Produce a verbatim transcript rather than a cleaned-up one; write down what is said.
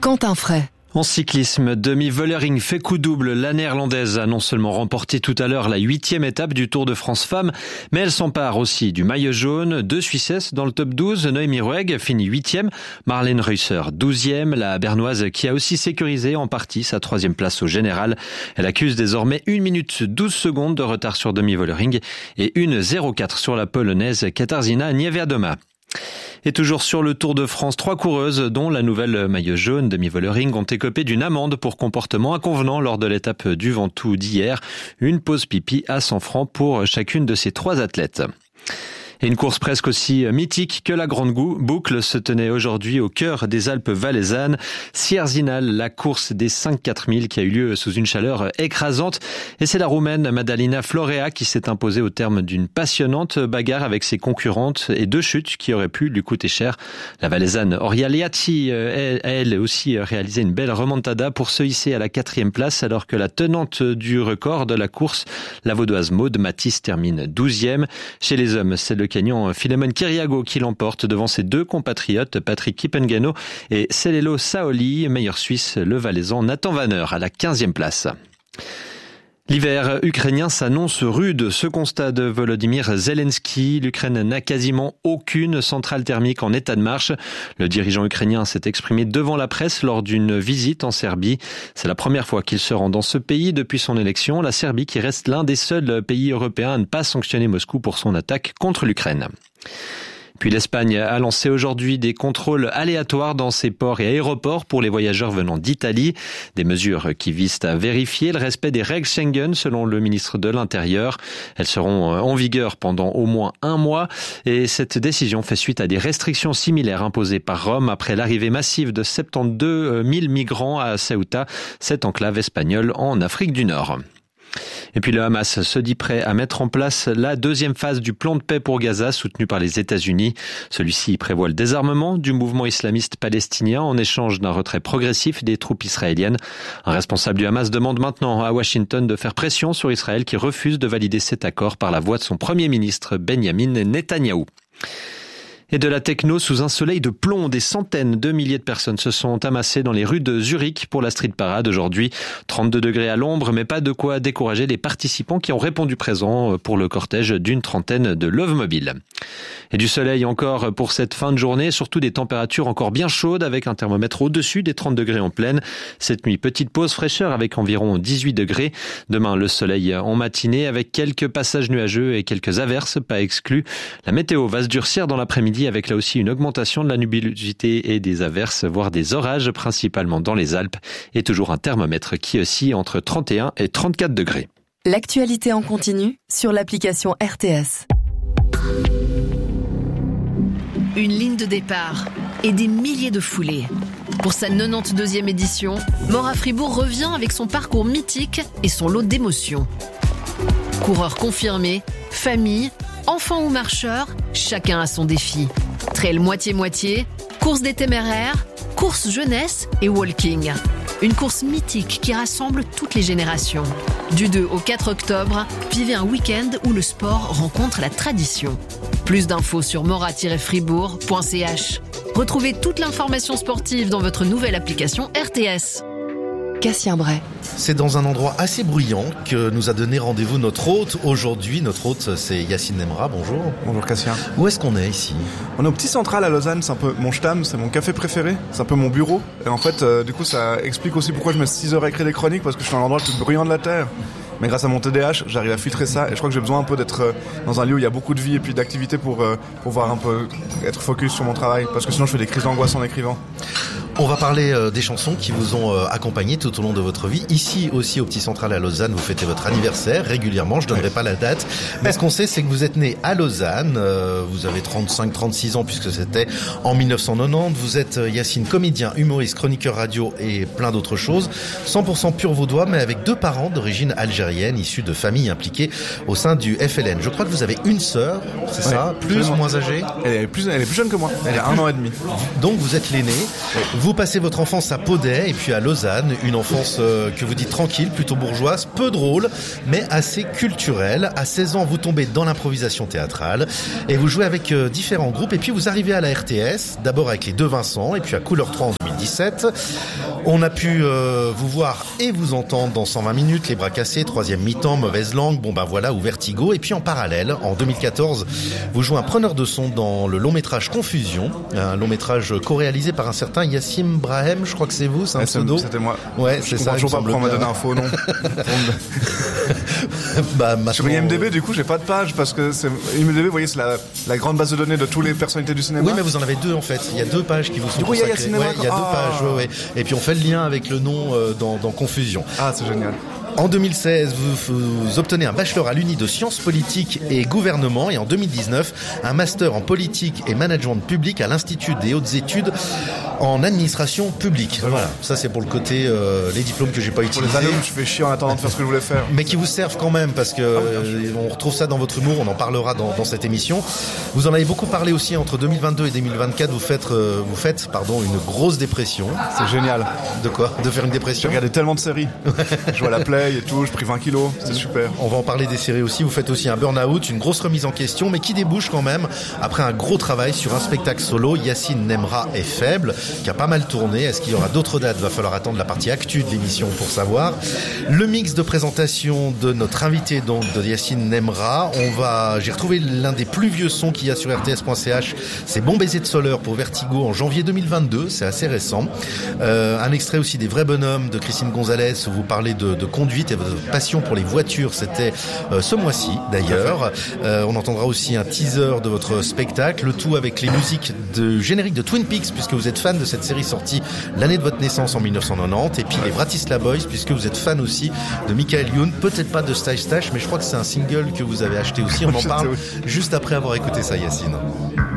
Quentin Fray. En cyclisme, Demi Vollering fait coup double. La néerlandaise a non seulement remporté tout à l'heure la huitième étape du Tour de France Femmes, mais elle s'empare aussi du maillot jaune. Deux Suissesses dans le top douze. Noémie Ruegg finit huitième. Marlène Reusser douzième. La bernoise qui a aussi sécurisé en partie sa troisième place au général. Elle accuse désormais une minute douze secondes de retard sur Demi Vollering et une zéro quatre sur la polonaise Katarzyna Niewiadoma. Et toujours sur le Tour de France, trois coureuses, dont la nouvelle maillot jaune Demi Vollering, ont écopé d'une amende pour comportement inconvenant lors de l'étape du Ventoux d'hier. Une pause pipi à cent francs pour chacune de ces trois athlètes. Et une course presque aussi mythique que la Grande Boucle se tenait aujourd'hui au cœur des Alpes valaisannes. Sierzinal, la course des cinq quatre mille qui a eu lieu sous une chaleur écrasante. Et c'est la Roumaine Madalina Florea qui s'est imposée au terme d'une passionnante bagarre avec ses concurrentes et deux chutes qui auraient pu lui coûter cher. La Valaisanne Orialiati a elle aussi réalisé une belle remontada pour se hisser à la quatrième place alors que la tenante du record de la course, la vaudoise Maud Matisse, termine douzième. Chez les hommes, c'est le Kenyan Philemon Kiriago qui l'emporte devant ses deux compatriotes Patrick Kipengeno et Celelo Saoli. Meilleur Suisse, le Valaisan Nathan Vanner à la quinzième place. L'hiver ukrainien s'annonce rude. Ce constat de Volodymyr Zelensky. L'Ukraine n'a quasiment aucune centrale thermique en état de marche. Le dirigeant ukrainien s'est exprimé devant la presse lors d'une visite en Serbie. C'est la première fois qu'il se rend dans ce pays depuis son élection. La Serbie qui reste l'un des seuls pays européens à ne pas sanctionner Moscou pour son attaque contre l'Ukraine. Puis l'Espagne a lancé aujourd'hui des contrôles aléatoires dans ses ports et aéroports pour les voyageurs venant d'Italie. Des mesures qui visent à vérifier le respect des règles Schengen selon le ministre de l'Intérieur. Elles seront en vigueur pendant au moins un mois et cette décision fait suite à des restrictions similaires imposées par Rome après l'arrivée massive de soixante-douze mille migrants à Ceuta, cette enclave espagnole en Afrique du Nord. Et puis le Hamas se dit prêt à mettre en place la deuxième phase du plan de paix pour Gaza soutenu par les États-Unis. Celui-ci prévoit le désarmement du mouvement islamiste palestinien en échange d'un retrait progressif des troupes israéliennes. Un responsable du Hamas demande maintenant à Washington de faire pression sur Israël qui refuse de valider cet accord par la voix de son premier ministre Benyamin Netanyahou. Et de la techno sous un soleil de plomb, des centaines de milliers de personnes se sont amassées dans les rues de Zurich pour la street parade aujourd'hui. trente-deux degrés à l'ombre, mais pas de quoi décourager les participants qui ont répondu présents pour le cortège d'une trentaine de Love Mobile. Et du soleil encore pour cette fin de journée, surtout des températures encore bien chaudes avec un thermomètre au-dessus des trente degrés en pleine. Cette nuit, petite pause fraîcheur avec environ dix-huit degrés. Demain, le soleil en matinée avec quelques passages nuageux et quelques averses, pas exclus. La météo va se durcir dans l'après-midi avec là aussi une augmentation de la nubilosité et des averses, voire des orages, principalement dans les Alpes, et toujours un thermomètre qui oscille entre trente et un et trente-quatre degrés. L'actualité en continu sur l'application R T S. Une ligne de départ et des milliers de foulées. Pour sa quatre-vingt-douzième édition, Mora Fribourg revient avec son parcours mythique et son lot d'émotions. Coureurs confirmés, famille, enfants ou marcheurs, chacun a son défi. Trail moitié-moitié, course des téméraires, course jeunesse et walking. Une course mythique qui rassemble toutes les générations. Du deux au quatre octobre, vivez un week-end où le sport rencontre la tradition. Plus d'infos sur mora tiret fribourg point c h. Retrouvez toute l'information sportive dans votre nouvelle application R T S. Cassien Bray. C'est dans un endroit assez bruyant que nous a donné rendez-vous notre hôte aujourd'hui. Notre hôte, c'est Yacine Nemra. Bonjour. Bonjour Cassien. Où est-ce qu'on est ici ? On est au Petit Central à Lausanne. C'est un peu mon Stamm, c'est mon café préféré. C'est un peu mon bureau. Et en fait, euh, du coup, ça explique aussi pourquoi je mets six heures à écrire des chroniques, parce que je suis dans l'endroit le plus bruyant de la Terre. Mais grâce à mon T D A H, j'arrive à filtrer ça et je crois que j'ai besoin un peu d'être dans un lieu où il y a beaucoup de vie et puis d'activité pour euh, pouvoir un peu être focus sur mon travail, parce que sinon je fais des crises d'angoisse en écrivant. On va parler euh, des chansons qui vous ont euh, accompagné tout au long de votre vie. Ici aussi au Petit Central à Lausanne, vous fêtez votre anniversaire régulièrement, je donnerai ouais. pas la date. Mais ce qu'on sait, c'est que vous êtes né à Lausanne, euh, vous avez trente-cinq trente-six ans puisque c'était en dix-neuf cent quatre-vingt-dix. Vous êtes euh, Yacine, comédien, humoriste, chroniqueur radio et plein d'autres choses. cent pour cent pur vaudois, mais avec deux parents d'origine algérienne, issus de familles impliquées au sein du F L N. Je crois que vous avez une sœur, c'est ouais, ça, plus ou moins âgée. Elle est plus, elle est plus jeune que moi, elle a un an et demi. Donc vous êtes l'aîné. Vous Vous passez votre enfance à Podey et puis à Lausanne, une enfance euh, que vous dites tranquille, plutôt bourgeoise, peu drôle, mais assez culturelle. À seize ans, vous tombez dans l'improvisation théâtrale et vous jouez avec euh, différents groupes. Et puis vous arrivez à la R T S, d'abord avec les Deux Vincent et puis à Couleur trois en deux mille dix-sept. On a pu euh, vous voir et vous entendre dans cent vingt minutes, Les Bras Cassés, Troisième Mi-temps, Mauvaise Langue, bon ben voilà, ou Vertigo. Et puis en parallèle, en deux mille quatorze, vous jouez un preneur de son dans le long métrage Confusion, un long métrage co-réalisé par un certain Yassim Brahem, je crois que c'est vous, c'est un pseudo. C'était moi. Ouais, c'est ça. Je comprends toujours pas pourquoi on m'a donné un faux nom. bah, maintenant... Sur I M D B, du coup, j'ai pas de page parce que c'est... I M D B, vous voyez, c'est la, la grande base de données de toutes les personnalités du cinéma. Oui, mais vous en avez deux en fait. Il y a deux pages qui vous sont du coup, il y a, consacrées. Ouais, il y a deux ah. pages. Ouais, ouais. Et puis on fait le lien avec le nom euh, dans, dans Confusion. Ah, c'est génial. En deux mille seize, vous, vous obtenez un bachelor à l'Uni de sciences politiques et gouvernement et en deux mille dix-neuf, un master en politique et management public à l'Institut des hautes études en administration publique. Voilà, ça c'est pour le côté euh, les diplômes que j'ai pas utilisés. Pour les alumnes, je fais chier en attendant de faire ce que je voulais faire. Mais qui vous servent quand même parce que euh, on retrouve ça dans votre humour, on en parlera dans, dans cette émission. Vous en avez beaucoup parlé aussi entre deux mille vingt-deux et deux mille vingt-quatre. Vous faites, euh, vous faites, pardon, une grosse dépression. C'est génial. De quoi ? De faire une dépression ? J'ai regardé tellement de séries. Je vois la Play et tout. J'ai pris vingt kilos. C'est super. On va en parler des séries aussi. Vous faites aussi un burn-out, une grosse remise en question, mais qui débouche quand même après un gros travail sur un spectacle solo. Yacine Nemra est faible, qui a pas mal tourné. Est-ce qu'il y aura d'autres dates ? Va falloir attendre la partie actu de l'émission pour savoir. Le mix de présentation de notre invité, donc de Yacine Nemra. On va, j'ai retrouvé l'un des plus vieux sons qu'il y a sur R T S point C H. C'est Bon baiser de Soleure pour Vertigo en janvier deux mille vingt-deux. C'est assez récent. Euh, un extrait aussi des Vrais Bonhommes de Christine Gonzalez où vous parlez de, de conduite et de passion pour les voitures. C'était euh, ce mois-ci d'ailleurs. Euh, on entendra aussi un teaser de votre spectacle. Le tout avec les musiques de générique de Twin Peaks puisque vous êtes fan de cette série sortie l'année de votre naissance en dix-neuf cent quatre-vingt-dix. Et puis les Bratislava Boys puisque vous êtes fan aussi de Michael Youn. Peut-être pas de Stash Stash, mais je crois que c'est un single que vous avez acheté aussi. On en parle juste après avoir écouté ça, Yacine.